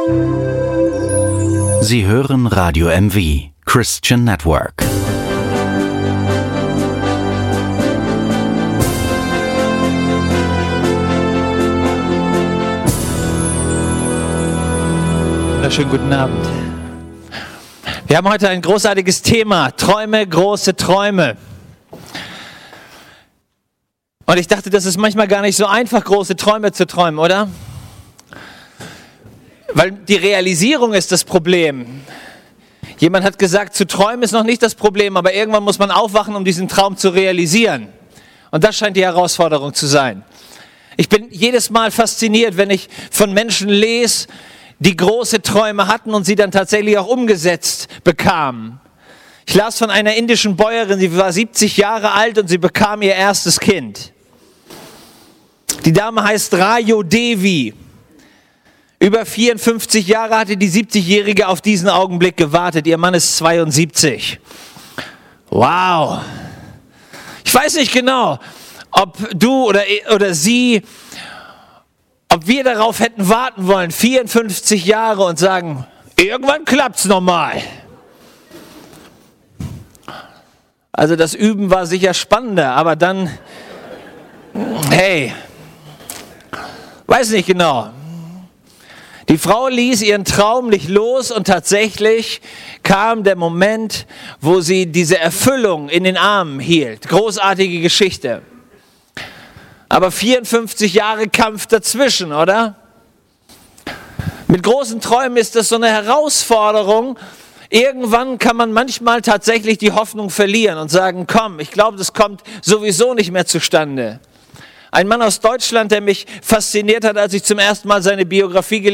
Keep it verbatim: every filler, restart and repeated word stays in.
Sie hören Radio M V, Christian Network. Wunderschönen guten Abend. Wir haben heute ein großartiges Thema, Träume, große Träume. Und ich dachte, das ist manchmal gar nicht so einfach, große Träume zu träumen, oder? Weil die Realisierung ist das Problem. Jemand hat gesagt, zu träumen ist noch nicht das Problem, aber irgendwann muss man aufwachen, um diesen Traum zu realisieren. Und das scheint die Herausforderung zu sein. Ich bin jedes Mal fasziniert, wenn ich von Menschen lese, die große Träume hatten und sie dann tatsächlich auch umgesetzt bekamen. Ich las von einer indischen Bäuerin, sie war siebzig Jahre alt und sie bekam ihr erstes Kind. Die Dame heißt Rayo Devi. Über vierundfünfzig Jahre hatte die siebzigjährige auf diesen Augenblick gewartet. Ihr Mann ist zweiundsiebzig. Wow. Ich weiß nicht genau, ob du oder, oder sie, ob wir darauf hätten warten wollen, vierundfünfzig Jahre und sagen, irgendwann klappt's nochmal. Also das Üben war sicher spannender, aber dann, hey, weiß nicht genau. Die Frau ließ ihren Traum nicht los und tatsächlich kam der Moment, wo sie diese Erfüllung in den Armen hielt. Großartige Geschichte. Aber vierundfünfzig Jahre Kampf dazwischen, oder? Mit großen Träumen ist das so eine Herausforderung. Irgendwann kann man manchmal tatsächlich die Hoffnung verlieren und sagen, komm, ich glaube, das kommt sowieso nicht mehr zustande. Ein Mann aus Deutschland, der mich fasziniert hat, als ich zum ersten Mal seine Biografie gelesen